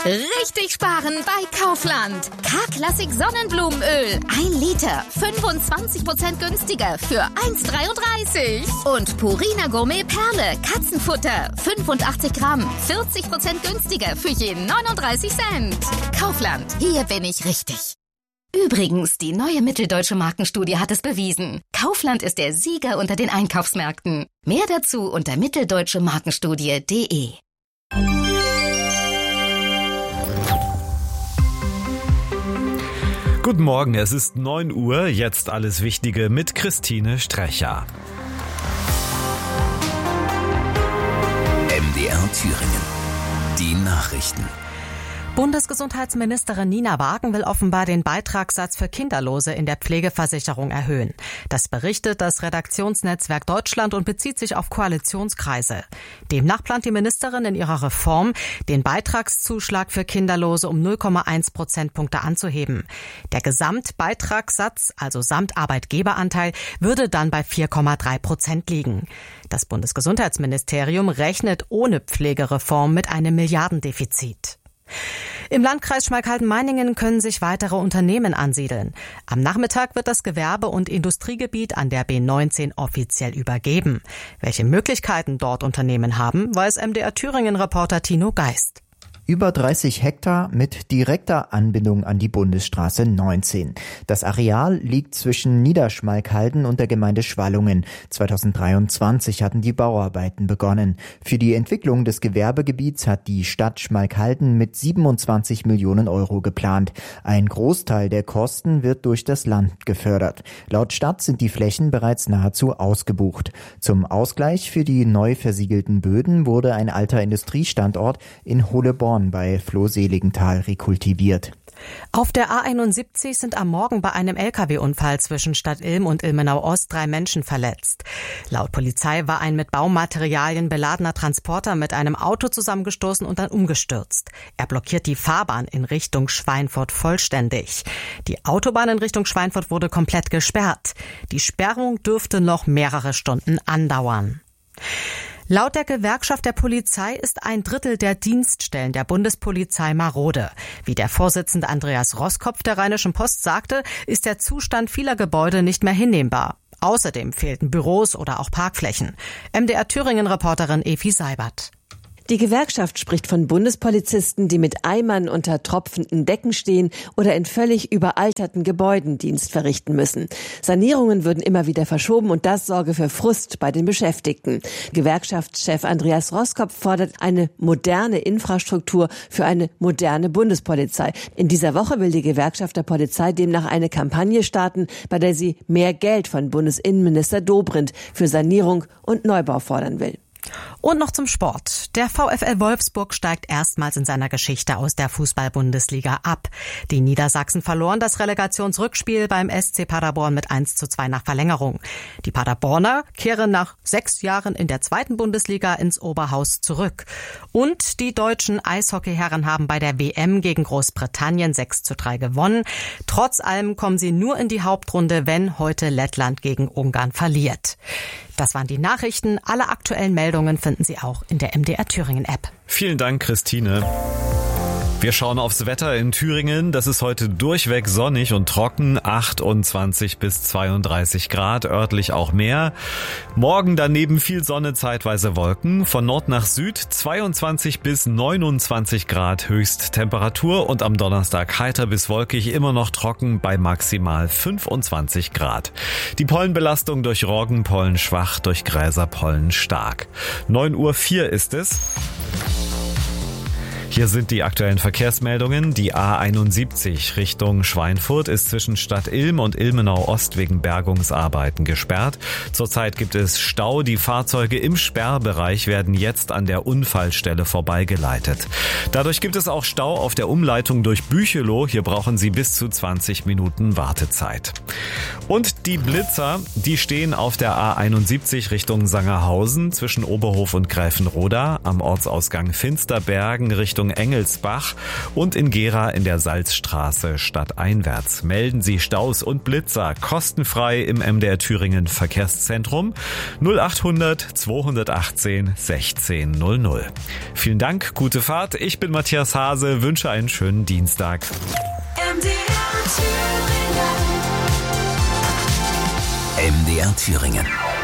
Richtig sparen bei Kaufland. K-Klassik Sonnenblumenöl. 1 Liter. 25% günstiger für 1,33. Und Purina Gourmet Perle. Katzenfutter. 85 Gramm. 40% günstiger für jeden 39 Cent. Kaufland. Hier bin ich richtig. Übrigens, die neue Mitteldeutsche Markenstudie hat es bewiesen. Kaufland ist der Sieger unter den Einkaufsmärkten. Mehr dazu unter mitteldeutschemarkenstudie.de. Guten Morgen, es ist 9 Uhr, jetzt alles Wichtige mit Christine Strecher. MDR Thüringen. Die Nachrichten. Bundesgesundheitsministerin Nina Wagen will offenbar den Beitragssatz für Kinderlose in der Pflegeversicherung erhöhen. Das berichtet das Redaktionsnetzwerk Deutschland und bezieht sich auf Koalitionskreise. Demnach plant die Ministerin in ihrer Reform, den Beitragszuschlag für Kinderlose um 0,1 Prozentpunkte anzuheben. Der Gesamtbeitragssatz, also samt Arbeitgeberanteil, würde dann bei 4,3% liegen. Das Bundesgesundheitsministerium rechnet ohne Pflegereform mit einem Milliardendefizit. Im Landkreis Schmalkalden-Meiningen können sich weitere Unternehmen ansiedeln. Am Nachmittag wird das Gewerbe- und Industriegebiet an der B19 offiziell übergeben. Welche Möglichkeiten dort Unternehmen haben, weiß MDR Thüringen-Reporter Tino Geist. Über 30 Hektar mit direkter Anbindung an die Bundesstraße 19. Das Areal liegt zwischen Niederschmalkalden und der Gemeinde Schwallungen. 2023 hatten die Bauarbeiten begonnen. Für die Entwicklung des Gewerbegebiets hat die Stadt Schmalkalden mit 27 Millionen Euro geplant. Ein Großteil der Kosten wird durch das Land gefördert. Laut Stadt sind die Flächen bereits nahezu ausgebucht. Zum Ausgleich für die neu versiegelten Böden wurde ein alter Industriestandort in Hohleborn bei Flohseligenthal rekultiviert. Auf der A71 sind am Morgen bei einem Lkw-Unfall zwischen Stadtilm und Ilmenau-Ost 3 Menschen verletzt. Laut Polizei war ein mit Baumaterialien beladener Transporter mit einem Auto zusammengestoßen und dann umgestürzt. Er blockiert die Fahrbahn in Richtung Schweinfurt vollständig. Die Autobahn in Richtung Schweinfurt wurde komplett gesperrt. Die Sperrung dürfte noch mehrere Stunden andauern. Laut der Gewerkschaft der Polizei ist 1/3 der Dienststellen der Bundespolizei marode. Wie der Vorsitzende Andreas Roskopf der Rheinischen Post sagte, ist der Zustand vieler Gebäude nicht mehr hinnehmbar. Außerdem fehlten Büros oder auch Parkflächen. MDR Thüringen-Reporterin Evi Seibert. Die Gewerkschaft spricht von Bundespolizisten, die mit Eimern unter tropfenden Decken stehen oder in völlig überalterten Gebäuden Dienst verrichten müssen. Sanierungen würden immer wieder verschoben und das sorge für Frust bei den Beschäftigten. Gewerkschaftschef Andreas Roskopf fordert eine moderne Infrastruktur für eine moderne Bundespolizei. In dieser Woche will die Gewerkschaft der Polizei demnach eine Kampagne starten, bei der sie mehr Geld von Bundesinnenminister Dobrindt für Sanierung und Neubau fordern will. Und noch zum Sport. Der VfL Wolfsburg steigt erstmals in seiner Geschichte aus der Fußball-Bundesliga ab. Die Niedersachsen verloren das Relegationsrückspiel beim SC Paderborn mit 1:2 nach Verlängerung. Die Paderborner kehren nach 6 Jahren in der 2. Bundesliga ins Oberhaus zurück. Und die deutschen Eishockeyherren haben bei der WM gegen Großbritannien 6:3 gewonnen. Trotz allem kommen sie nur in die Hauptrunde, wenn heute Lettland gegen Ungarn verliert. Das waren die Nachrichten. Alle aktuellen Meldungen finden Sie auch in der MDR Thüringen App. Vielen Dank, Christine. Wir schauen aufs Wetter in Thüringen. Das ist heute durchweg sonnig und trocken. 28 bis 32 Grad, örtlich auch mehr. Morgen daneben viel Sonne, zeitweise Wolken. Von Nord nach Süd 22 bis 29 Grad Höchsttemperatur. Und am Donnerstag heiter bis wolkig, immer noch trocken bei maximal 25 Grad. Die Pollenbelastung durch Roggenpollen schwach, durch Gräserpollen stark. 9:04 Uhr ist es. Hier sind die aktuellen Verkehrsmeldungen. Die A71 Richtung Schweinfurt ist zwischen Stadtilm und Ilmenau-Ost wegen Bergungsarbeiten gesperrt. Zurzeit gibt es Stau. Die Fahrzeuge im Sperrbereich werden jetzt an der Unfallstelle vorbeigeleitet. Dadurch gibt es auch Stau auf der Umleitung durch Büchelow. Hier brauchen Sie bis zu 20 Minuten Wartezeit. Und die Blitzer, die stehen auf der A71 Richtung Sangerhausen zwischen Oberhof und Greifenroda, am Ortsausgang Finsterbergen Richtung Richtung Engelsbach und in Gera in der Salzstraße stadteinwärts. Melden Sie Staus und Blitzer kostenfrei im MDR Thüringen Verkehrszentrum 0800 218 1600. Vielen Dank, gute Fahrt. Ich bin Matthias Hase, wünsche einen schönen Dienstag. MDR Thüringen.